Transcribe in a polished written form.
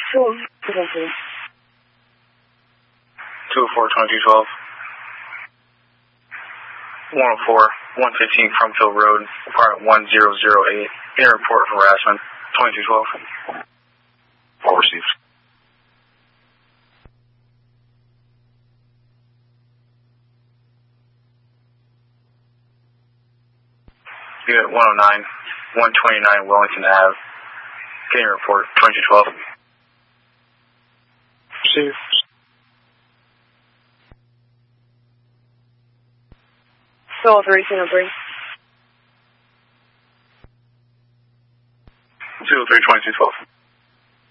204-2212. 204-2212. 104-115 Crumfield Road, apartment 1008. Any report of harassment, 2212. All received. Unit 109-129 Wellington Ave. Getting a report, 2212. Received. Still 1303. 203-2212.